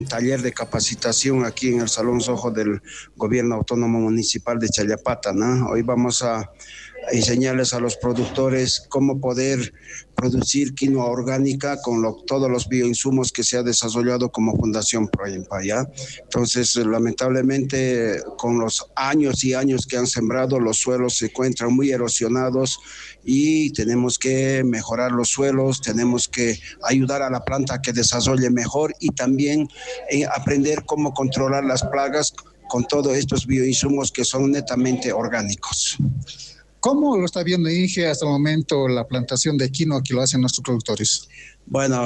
taller de capacitación aquí en el Salón Sojo del Gobierno Autónomo Municipal de Challapata, ¿no? Hoy vamos a enseñarles a los productores cómo poder producir quinoa orgánica con todos los bioinsumos que se ha desarrollado como Fundación Proinpa, ¿ya? Entonces, lamentablemente, con los años y años que han sembrado, los suelos se encuentran muy erosionados y tenemos que mejorar los suelos, tenemos que ayudar a la planta a que desarrolle mejor y también aprender cómo controlar las plagas con todos estos bioinsumos que son netamente orgánicos. ¿Cómo lo está viendo Inge hasta el momento la plantación de quinoa que lo hacen nuestros productores? Bueno,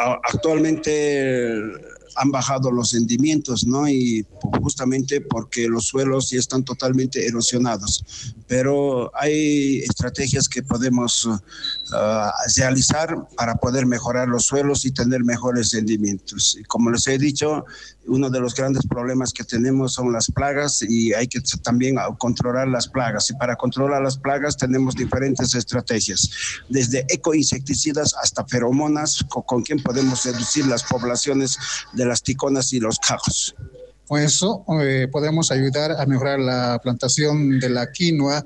actualmente han bajado los rendimientos, ¿no? Y justamente porque los suelos ya están totalmente erosionados. Pero hay estrategias que podemos realizar para poder mejorar los suelos y tener mejores rendimientos. Y como les he dicho, uno de los grandes problemas que tenemos son las plagas y hay que también controlar las plagas. Y para controlar las plagas tenemos diferentes estrategias, desde ecoinsecticidas hasta feromonas, con quien podemos reducir las poblaciones de las ticonas y los cajos. Con eso podemos ayudar a mejorar la plantación de la quinoa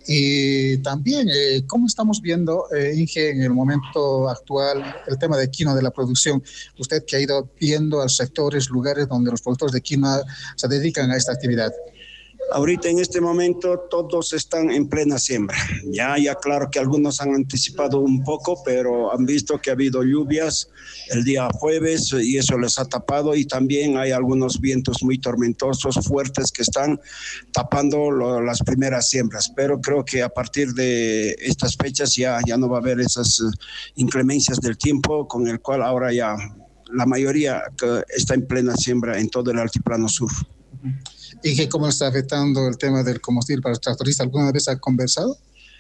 y también cómo estamos viendo, Inge, en el momento actual, el tema de quinoa, de la producción. Usted que ha ido viendo a los sectores, lugares donde los productores de quinoa se dedican a esta actividad. Ahorita en este momento todos están en plena siembra. Ya claro que algunos han anticipado un poco, pero han visto que ha habido lluvias el día jueves y eso les ha tapado, y también hay algunos vientos muy tormentosos, fuertes, que están tapando las primeras siembras. Pero creo que a partir de estas fechas ya no va a haber esas inclemencias del tiempo, con el cual ahora ya la mayoría está en plena siembra en todo el altiplano sur. ¿Y cómo está afectando el tema del combustible para los tractoristas? ¿Alguna vez ha conversado?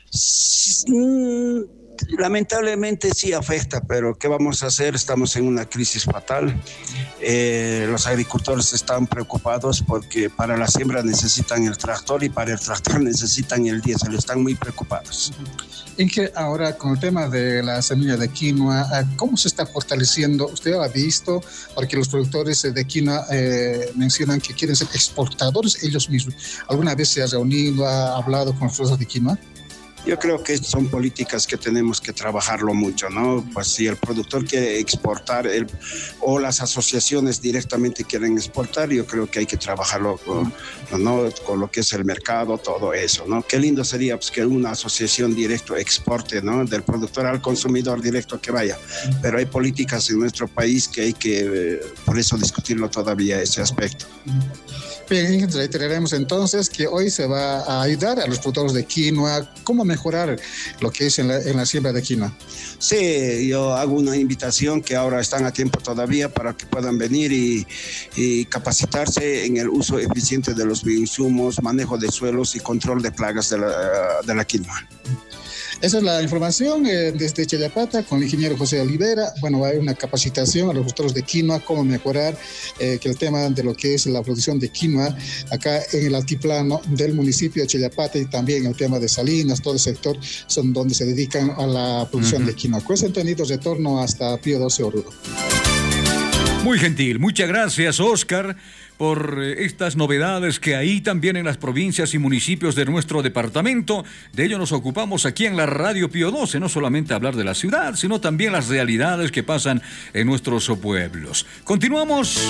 Lamentablemente sí afecta, pero ¿qué vamos a hacer? Estamos en una crisis fatal. Los agricultores están preocupados porque para la siembra necesitan el tractor y para el tractor necesitan el diésel. Están muy preocupados. En que ahora con el tema de la semilla de quinoa, ¿cómo se está fortaleciendo? Usted ha visto, porque los productores de quinoa mencionan que quieren ser exportadores ellos mismos. ¿Alguna vez se ha reunido, ha hablado con los productores de quinoa? Yo creo que son políticas que tenemos que trabajarlo mucho, ¿no? Pues si el productor quiere exportar o las asociaciones directamente quieren exportar, yo creo que hay que trabajarlo ¿no? Con lo que es el mercado, todo eso, ¿no? Qué lindo sería pues, que una asociación directo exporte, ¿no? Del productor al consumidor directo que vaya. Pero hay políticas en nuestro país que hay que, por eso, discutirlo todavía ese aspecto. Bien, reiteraremos entonces que hoy se va a ayudar a los productores de quinoa. ¿Cómo mejorar lo que es en la siembra de quinoa? Sí, yo hago una invitación que ahora están a tiempo todavía para que puedan venir y capacitarse en el uso eficiente de los bioinsumos, manejo de suelos y control de plagas de la quinoa. Esa es la información desde Challapata con el ingeniero José Olivera. Bueno, hay una capacitación a los productores de quinoa, cómo mejorar que el tema de lo que es la producción de quinoa acá en el altiplano del municipio de Challapata y también el tema de Salinas, todo el sector son donde se dedican a la producción de quinoa. Pues entendido, retorno hasta Pío XII Oruro. Muy gentil, muchas gracias, Oscar, por estas novedades que hay también en las provincias y municipios de nuestro departamento. De ello nos ocupamos aquí en la Radio Pío XII, no solamente hablar de la ciudad, sino también las realidades que pasan en nuestros pueblos. Continuamos.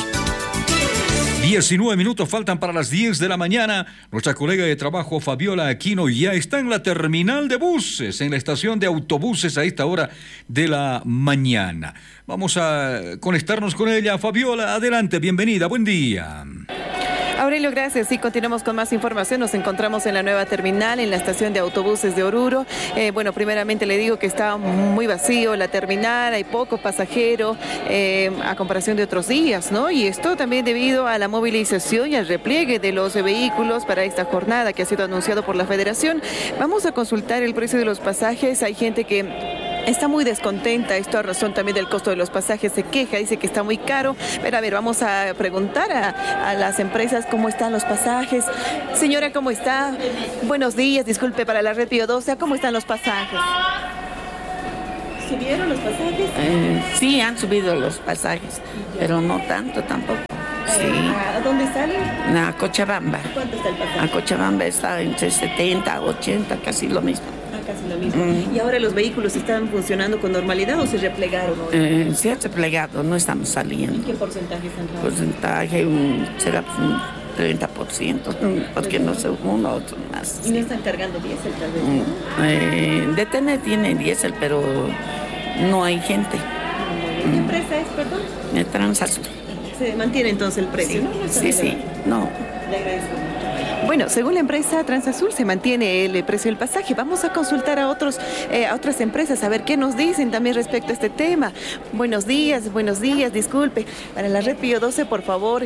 19 minutos faltan para las 10 de la mañana. Nuestra colega de trabajo, Fabiola Aquino, ya está en la terminal de buses, en la estación de autobuses a esta hora de la mañana. Vamos a conectarnos con ella. Fabiola, adelante, bienvenida, buen día. Aurelio, gracias. Sí, continuamos con más información. Nos encontramos en la nueva terminal, en la estación de autobuses de Oruro. Bueno, primeramente le digo que está muy vacío la terminal, hay poco pasajero a comparación de otros días, ¿no? Y esto también debido a la movilización y al repliegue de los vehículos para esta jornada que ha sido anunciado por la Federación. Vamos a consultar el precio de los pasajes. Hay gente que está muy descontenta, esto a razón también del costo de los pasajes, se queja, dice que está muy caro. Pero a ver, vamos a preguntar a las empresas cómo están los pasajes. Señora, ¿cómo está? Buenos días, disculpe, para la Red Pío XII, ¿cómo están los pasajes? ¿Subieron los pasajes? Sí, han subido los pasajes, pero no tanto tampoco. Sí. ¿A dónde sale? A Cochabamba. ¿Cuánto está el pasaje? A Cochabamba está entre 70, 80, casi lo mismo. Casi lo mismo. ¿Y ahora los vehículos están funcionando con normalidad o se replegaron? Se ha replegado, no estamos saliendo. ¿Qué porcentaje están trabajando? Porcentaje será un 30%, porque no sé, uno otro más. ¿Y no están cargando diésel tal vez? Detener tiene diésel, pero no hay gente. ¿Qué empresa es, perdón? Transazul. Se mantiene entonces el precio, ¿no? Sí, no. Le agradezco mucho. Bueno, según la empresa Transazul se mantiene el precio del pasaje. Vamos a consultar a otras empresas a ver qué nos dicen también respecto a este tema. Buenos días, disculpe. Para la red Pío 12, por favor.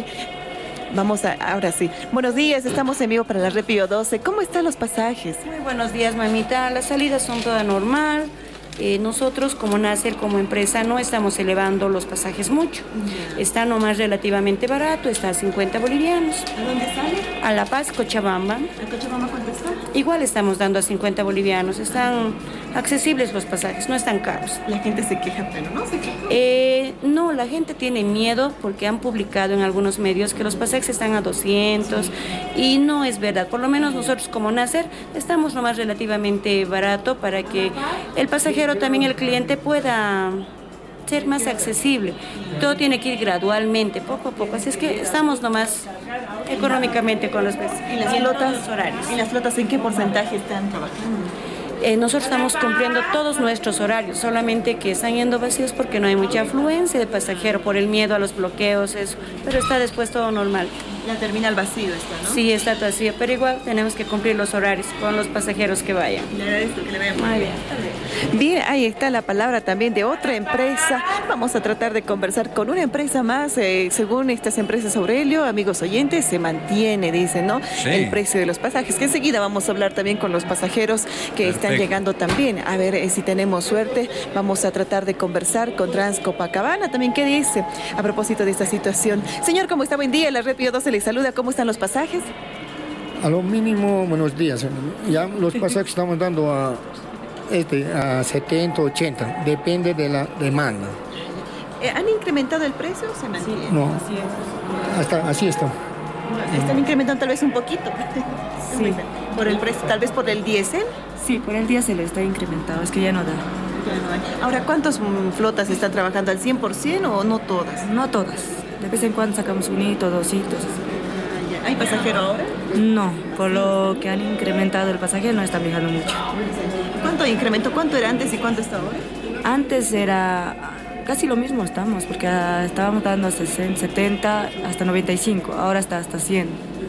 Ahora sí. Buenos días, estamos en vivo para la red Pío 12. ¿Cómo están los pasajes? Muy buenos días, mamita. Las salidas son todas normal. Nosotros como Nacer, como empresa, no estamos elevando los pasajes mucho. Está nomás relativamente barato, está a 50 bolivianos. ¿A dónde sale? A La Paz, Cochabamba. ¿A Cochabamba cuánto está? Igual estamos dando a 50 bolivianos. Están accesibles los pasajes, no están caros. La gente se queja, pero no se queja. No, la gente tiene miedo porque han publicado en algunos medios que los pasajes están a 200 y no es verdad. Por lo menos nosotros como Nacer estamos nomás relativamente barato para que el pasajero, también el cliente, pueda ser más accesible. Todo tiene que ir gradualmente, poco a poco. Así es que estamos nomás económicamente con los precios. ¿Y las flotas horarios? ¿Y las flotas en qué porcentaje están trabajando? Nosotros estamos cumpliendo todos nuestros horarios, solamente que están yendo vacíos porque no hay mucha afluencia de pasajero por el miedo a los bloqueos, eso. Pero está después todo normal. La terminal vacío está, ¿no? Sí, está vacío, pero igual tenemos que cumplir los horarios con los pasajeros que vayan. Le agradezco que le vaya muy bien. Bien, ahí está la palabra también de otra empresa. Vamos a tratar de conversar con una empresa más. Según estas empresas, Aurelio, amigos oyentes, se mantiene, dicen, ¿no? Sí. El precio de los pasajes. Que enseguida vamos a hablar también con los pasajeros que están llegando también. A ver si tenemos suerte. Vamos a tratar de conversar con Transcopacabana también. ¿Qué dice a propósito de esta situación? Señor, ¿cómo está? Buen día. La Red Pío 12 le saluda. ¿Cómo están los pasajes? A lo mínimo, buenos días. Ya los pasajes estamos dando a 70, 80. Depende de la demanda. ¿Han incrementado el precio o se mantiene? No, así está. Están incrementando tal vez un poquito. Sí. ¿Por el precio? ¿Tal vez por el diésel? Sí, por el día se le está incrementado, es que ya no da. Ahora, ¿cuántas flotas están trabajando al 100% o no todas? No todas. De vez en cuando sacamos un hito, 2 hitos. ¿Hay pasajero ahora? No, por lo que han incrementado el pasaje no están viajando mucho. ¿Cuánto incrementó? ¿Cuánto era antes y cuánto está ahora? Antes era casi lo mismo estamos, porque estábamos dando 60, 70 hasta 95, ahora está hasta 100,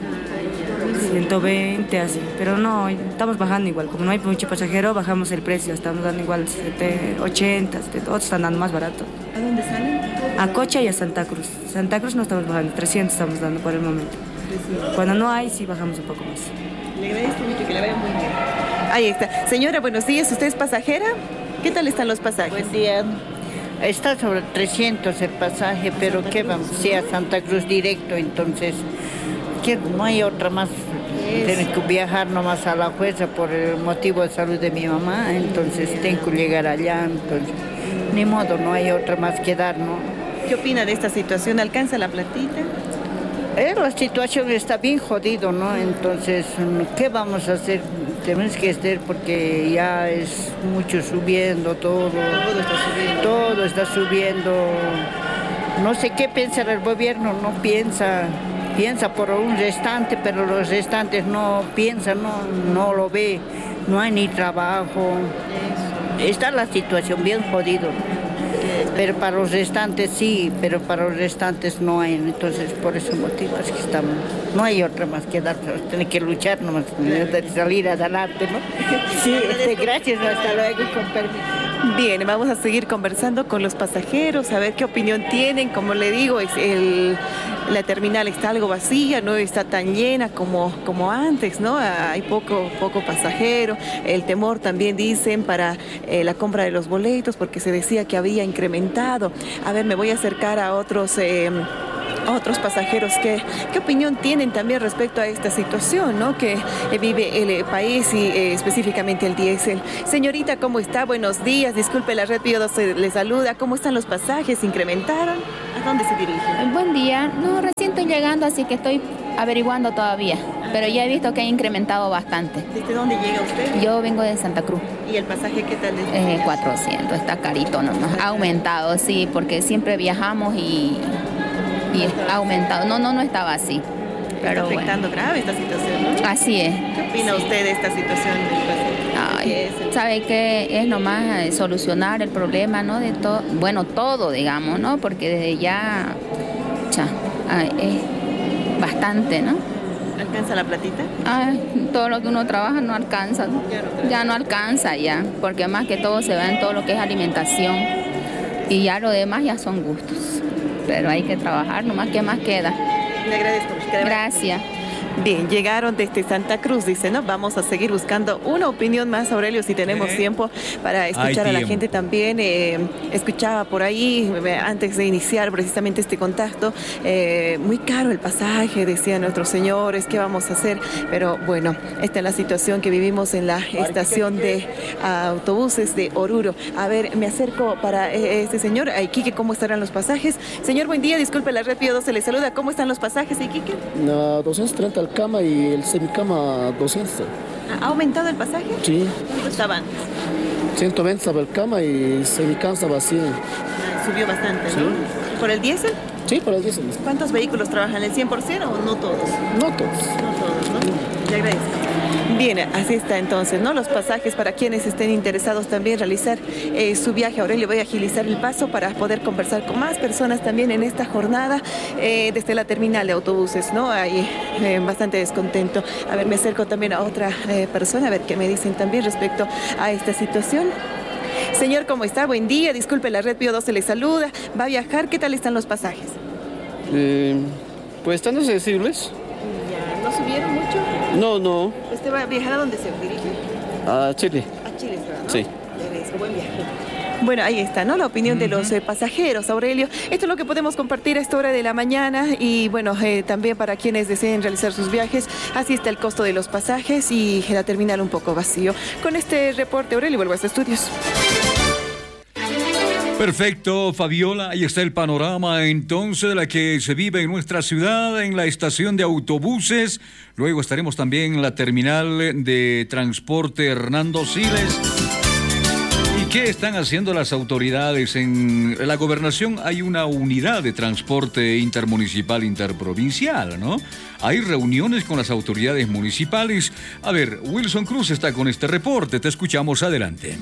120 así, pero no, estamos bajando igual, como no hay mucho pasajero, bajamos el precio, estamos dando igual 80, otros están dando más barato. ¿A dónde salen? A Cocha y a Santa Cruz. Santa Cruz no estamos bajando, 300 estamos dando por el momento. Cuando no hay, sí bajamos un poco más. Le agradezco mucho, que le vaya muy bien. Ahí está. Señora, buenos días. ¿Usted es pasajera? ¿Qué tal están los pasajes? Buen día. Está sobre 300 el pasaje, pero ¿qué vamos? Sí, a Santa Cruz directo, entonces no hay otra más. Tengo que viajar nomás a la fuerza por el motivo de salud de mi mamá, entonces tengo que llegar allá, entonces ni modo, no hay otra más que dar, ¿no? ¿Qué opina de esta situación? ¿Alcanza la platita? La situación está bien jodido, ¿no? Entonces, ¿qué vamos a hacer? Tenemos que hacer porque ya es mucho subiendo todo. Todo está subiendo. No sé qué piensa el gobierno, no piensa por un restante, pero los restantes no piensan, no lo ve, no hay ni trabajo. Está la situación bien jodido. Pero para los restantes sí, pero para los restantes no hay. Entonces, por ese motivo es que estamos. No hay otra más que dar, tiene que luchar nomás, salir adelante, ¿no? Sí, gracias, hasta luego, con permiso. Bien, vamos a seguir conversando con los pasajeros, a ver qué opinión tienen. Como le digo, la terminal está algo vacía, no está tan llena como antes, ¿no? Hay poco pasajero. El temor también, dicen, para la compra de los boletos, porque se decía que había incrementado. A ver, me voy a acercar a otros pasajeros. ¿Qué opinión tienen también respecto a esta situación, ¿no? Que vive el país y específicamente el diésel? Señorita, ¿cómo está? Buenos días. Disculpe, la Red Pío 12 le saluda. ¿Cómo están los pasajes? ¿Incrementaron? ¿A dónde se dirigen? Buen día. No, recién estoy llegando, así que estoy averiguando todavía, pero ya he visto que ha incrementado bastante. ¿Desde dónde llega usted? Yo vengo de Santa Cruz. ¿Y el pasaje qué tal es? 400, está carito, ¿no? Ha aumentado, sí, porque siempre viajamos y ha aumentado. No estaba así. Pero está afectando grave esta situación, ¿no? Así es. ¿Qué opina usted de esta situación del pasaje? ¿Sabe qué? Es nomás solucionar el problema, ¿no? De todo, bueno, todo, digamos, ¿no? Porque desde ya, es bastante, ¿no? ¿Alcanza la platita? Todo lo que uno trabaja no alcanza. Ya no alcanza ya, porque más que todo se va en todo lo que es alimentación. Y ya lo demás ya son gustos. Pero hay que trabajar, nomás que más queda. Le agradezco. Gracias. Bien, llegaron desde Santa Cruz, dice, ¿no? Vamos a seguir buscando una opinión más, Aurelio, si tenemos tiempo para escuchar a la gente también. Escuchaba por ahí, antes de iniciar precisamente este contacto, muy caro el pasaje, decían nuestros señores, ¿qué vamos a hacer? Pero bueno, esta es la situación que vivimos en la estación de autobuses de Oruro. A ver, me acerco para este señor, a Iquique, ¿cómo estarán los pasajes? Señor, buen día, disculpe, la red Pío 12 le saluda. ¿Cómo están los pasajes, Iquique? 230 el cama y el semicama 200. ¿Ha aumentado el pasaje? Sí. ¿Cuánto estaba antes? 120 estaba el cama y semicama estaba 100. Subió bastante, ¿no? Sí. ¿Por el diésel? Sí, por el diésel. ¿Cuántos vehículos trabajan? ¿El 100% o no todos? No todos. No todos, ¿no? Le agradezco. Bien, así está entonces, ¿no? Los pasajes para quienes estén interesados también realizar su viaje. Aurelio, voy a agilizar el paso para poder conversar con más personas también en esta jornada desde la terminal de autobuses, ¿no? Hay bastante descontento. A ver, me acerco también a otra persona, a ver qué me dicen también respecto a esta situación. Señor, ¿cómo está? Buen día. Disculpe, la red Pío 12 le saluda. ¿Va a viajar? ¿Qué tal están los pasajes? Pues están accesibles. ¿No subieron mucho? No. ¿Usted va a viajar a dónde se dirige? A Chile. A Chile, ¿no? Sí. Le agradezco, buen viaje. Bueno, ahí está, ¿no? La opinión de los pasajeros, Aurelio. Esto es lo que podemos compartir a esta hora de la mañana y, bueno, también para quienes deseen realizar sus viajes, así está el costo de los pasajes y la terminal un poco vacío. Con este reporte, Aurelio, vuelvo a estos estudios. Perfecto, Fabiola, ahí está el panorama entonces de la que se vive en nuestra ciudad, en la estación de autobuses. Luego estaremos también en la terminal de transporte Hernando Siles. ¿Y qué están haciendo las autoridades? En la gobernación hay una unidad de transporte intermunicipal interprovincial, ¿no? Hay reuniones con las autoridades municipales. A ver, Wilson Cruz está con este reporte, te escuchamos, adelante.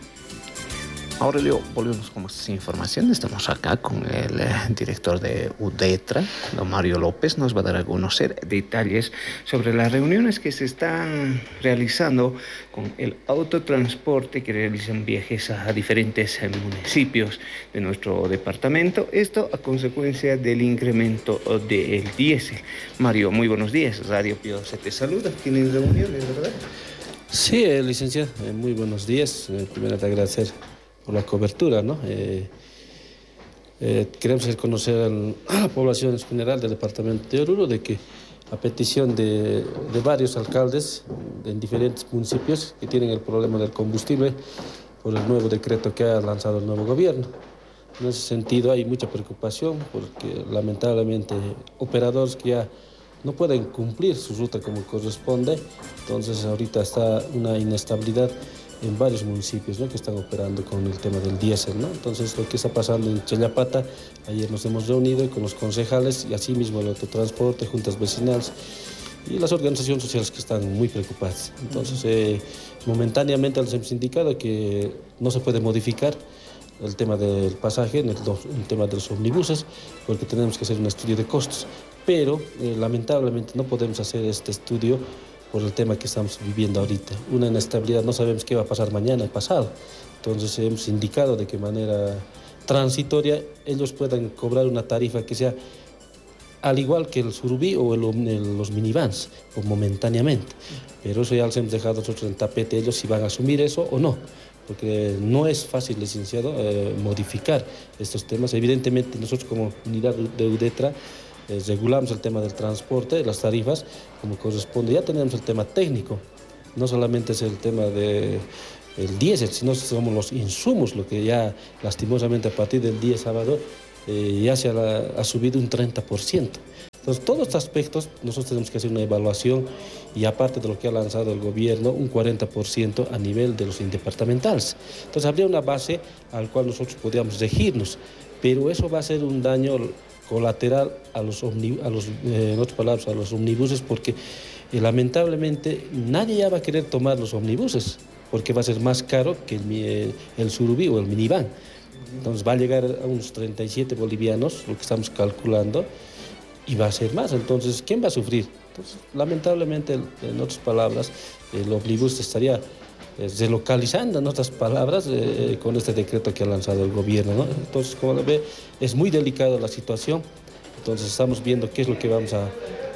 Aurelio, volvemos con más información. Estamos acá con el director de UDETRA, don Mario López. Nos va a dar a conocer detalles sobre las reuniones que se están realizando con el autotransporte que realizan viajes a diferentes municipios de nuestro departamento. Esto a consecuencia del incremento del diésel. Mario, muy buenos días. Radio Pío se te saluda. Tienen reuniones, ¿verdad? Sí, licenciado, muy buenos días. Primero te agradecer por la cobertura, ¿no? Queremos hacer conocer a la población en general del departamento de Oruro de que a petición de varios alcaldes en diferentes municipios que tienen el problema del combustible por el nuevo decreto que ha lanzado el nuevo gobierno. En ese sentido hay mucha preocupación porque lamentablemente operadores que ya no pueden cumplir su ruta como corresponde, entonces ahorita está una inestabilidad en varios municipios, ¿no?, que están operando con el tema del diésel, ¿no? Entonces, lo que está pasando en Chayapata, ayer nos hemos reunido con los concejales y asimismo el autotransporte, juntas vecinales y las organizaciones sociales que están muy preocupadas. Entonces, momentáneamente les hemos indicado que no se puede modificar el tema del pasaje, el tema de los omnibuses, porque tenemos que hacer un estudio de costos. Pero, lamentablemente, no podemos hacer este estudio por el tema que estamos viviendo ahorita. Una inestabilidad, no sabemos qué va a pasar mañana y pasado. Entonces hemos indicado de qué manera transitoria ellos puedan cobrar una tarifa que sea al igual que el Surubí o los minivans, o momentáneamente. Pero eso ya les hemos dejado nosotros en tapete, ellos si van a asumir eso o no. Porque no es fácil, licenciado, modificar estos temas. Evidentemente nosotros como unidad de UDETRA regulamos el tema del transporte, las tarifas, como corresponde. Ya tenemos el tema técnico, no solamente es el tema del diésel, sino somos los insumos, lo que ya lastimosamente a partir del día sábado ya se ha subido un 30%. Entonces, todos estos aspectos nosotros tenemos que hacer una evaluación y aparte de lo que ha lanzado el gobierno, un 40% a nivel de los interdepartamentales. Entonces, habría una base al cual nosotros podríamos regirnos, pero eso va a ser un daño colateral a los omnibuses porque lamentablemente nadie ya va a querer tomar los omnibuses porque va a ser más caro que el surubí o el minivan. Entonces va a llegar a unos 37 bolivianos, lo que estamos calculando, y va a ser más. Entonces, ¿quién va a sufrir? Entonces, lamentablemente, en otras palabras, el omnibus estaría relocalizando, en otras palabras, con este decreto que ha lanzado el gobierno, ¿no? Entonces, como lo ve, es muy delicada la situación. Entonces, estamos viendo qué es lo que vamos a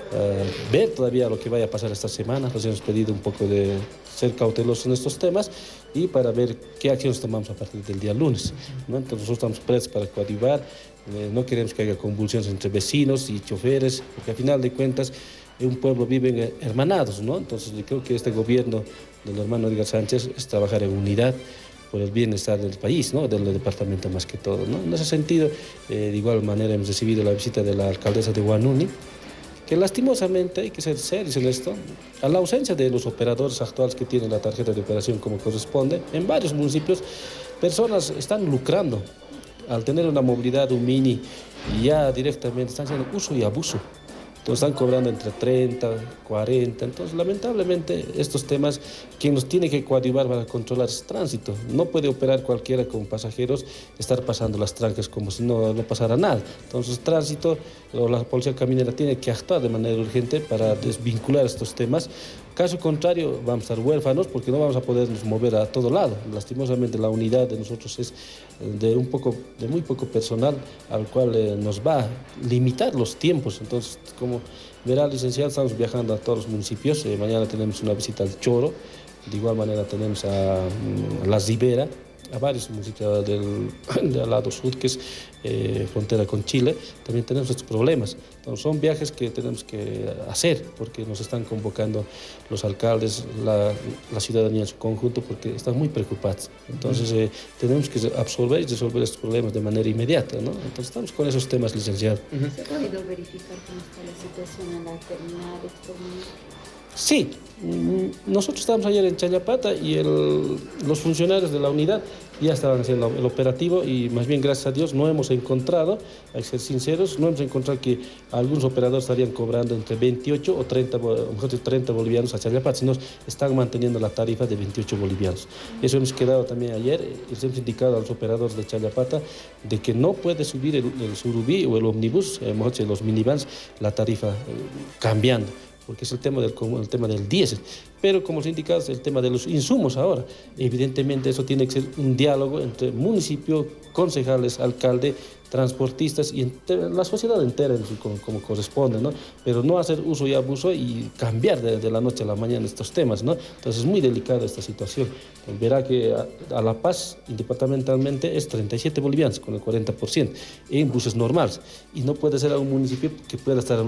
ver todavía, lo que vaya a pasar esta semana. Nos hemos pedido un poco de ser cautelosos en estos temas y para ver qué acciones tomamos a partir del día lunes, ¿no? Entonces, nosotros estamos prestos para coadyuvar. No queremos que haya convulsiones entre vecinos y choferes, porque al final de cuentas un pueblo vive hermanados, ¿no? Entonces yo creo que este gobierno del hermano Edgar Sánchez es trabajar en unidad por el bienestar del país, ¿no? Del departamento más que todo, ¿no? En ese sentido, de igual manera hemos recibido la visita de la alcaldesa de Huanuni, que lastimosamente, hay que ser serios en esto, a la ausencia de los operadores actuales que tienen la tarjeta de operación como corresponde, en varios municipios personas están lucrando al tener una movilidad, un mini, y ya directamente están haciendo uso y abuso. Entonces están cobrando entre 30, 40. Entonces, lamentablemente, estos temas, quien nos tiene que coadyuvar para controlar es tránsito. No puede operar cualquiera con pasajeros, estar pasando las trancas como si no pasara nada. Entonces, tránsito o la policía caminera tiene que actuar de manera urgente para desvincular estos temas. Caso contrario, vamos a estar huérfanos porque no vamos a podernos mover a todo lado. Lastimosamente, la unidad de nosotros es de muy poco personal, al cual nos va a limitar los tiempos. Entonces, como verá, licenciado, estamos viajando a todos los municipios. Mañana tenemos una visita al Choro. De igual manera tenemos a La Ribera, a varios municipios del lado sur, que es frontera con Chile. También tenemos estos problemas. Entonces, son viajes que tenemos que hacer porque nos están convocando los alcaldes, la ciudadanía en su conjunto, porque están muy preocupados. Entonces, tenemos que absorber y resolver estos problemas de manera inmediata, ¿no? Entonces, estamos con esos temas, licenciado. ¿Se ha podido verificar cómo está la situación en la terminal de estos momentos? Sí, nosotros estábamos ayer en Chayapata y los funcionarios de la unidad ya estaban haciendo el operativo y más bien, gracias a Dios, no hemos encontrado, hay que ser sinceros, no hemos encontrado que algunos operadores estarían cobrando entre 28 o 30 bolivianos a Chayapata, sino están manteniendo la tarifa de 28 bolivianos. Eso hemos quedado también ayer, les hemos indicado a los operadores de Chayapata de que no puede subir el surubí o el omnibus, los minivans, la tarifa cambiando, porque es el tema del diésel. Pero como os he indicado, es el tema de los insumos ahora. Evidentemente eso tiene que ser un diálogo entre municipio, concejales, alcalde, transportistas y la sociedad entera como corresponde, ¿no? Pero no hacer uso y abuso y cambiar de la noche a la mañana estos temas, ¿no? Entonces es muy delicada esta situación. Verá que a La Paz, departamentalmente, es 37 bolivianos con el 40% en buses normales. Y no puede ser a un municipio que pueda estar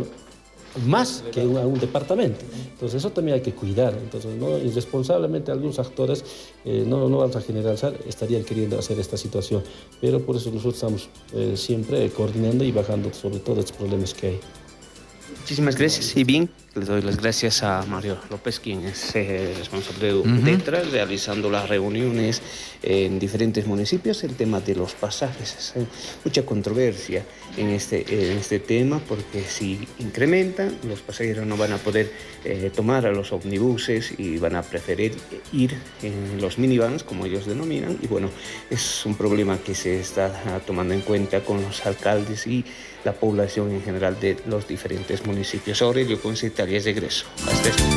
más que a un departamento. Entonces eso también hay que cuidar. Entonces, ¿no? Irresponsablemente algunos actores, no vamos a generalizar, estarían queriendo hacer esta situación, pero por eso nosotros estamos siempre coordinando y bajando sobre todo estos problemas que hay. Muchísimas gracias y bien, le doy las gracias a Mario López, quien es responsable de UDETRA, realizando las reuniones en diferentes municipios. El tema de los pasajes, hay mucha controversia en este tema, porque si incrementan, los pasajeros no van a poder tomar a los omnibuses y van a preferir ir en los minivans, como ellos denominan, y bueno, es un problema que se está tomando en cuenta con los alcaldes y la población en general de los diferentes municipios. Aurelio Concita, y regreso. Hasta esto.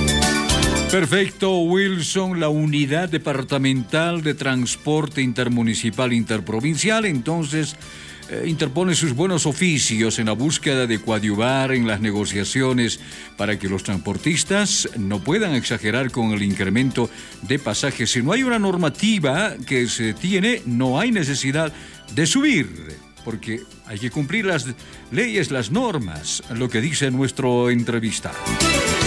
Perfecto, Wilson. La Unidad Departamental de Transporte Intermunicipal Interprovincial, entonces, interpone sus buenos oficios en la búsqueda de coadyuvar en las negociaciones para que los transportistas no puedan exagerar con el incremento de pasajes. Si no hay una normativa que se tiene, no hay necesidad de subir, porque hay que cumplir las leyes, las normas, lo que dice nuestro entrevistado.